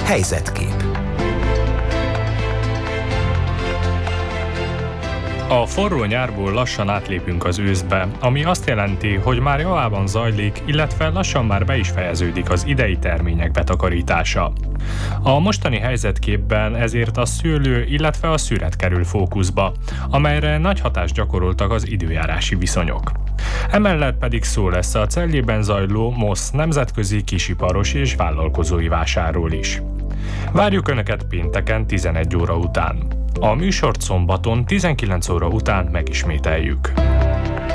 Helyzetkép. A forró nyárból lassan átlépünk az őszbe, ami azt jelenti, hogy már javában zajlik, illetve lassan már be is fejeződik az idei termények betakarítása. A mostani helyzetképben ezért a szőlő, illetve a szüret kerül fókuszba, amelyre nagy hatást gyakoroltak az időjárási viszonyok. Emellett pedig szó lesz a Cellében zajló MOSZ nemzetközi kisiparos és vállalkozói vásárról is. Várjuk Önöket pénteken 11 óra után. A műsort szombaton 19 óra után megismételjük.